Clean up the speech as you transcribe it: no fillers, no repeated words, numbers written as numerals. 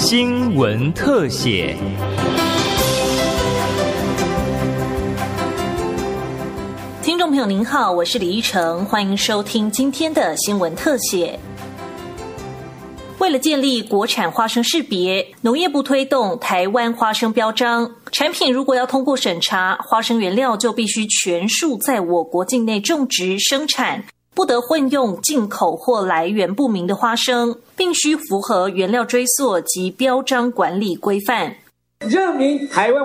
新闻特写。 听众朋友您好，我是李依晨，欢迎收听今天的新闻特写。为了建立国产花生识别，农业部推动台湾花生标章，产品如果要通过审查，花生原料就必须全数在我国境内种植生产，不得混用进口或来源不明的花生，并须符合原料追溯及标章管理规范。 认明台湾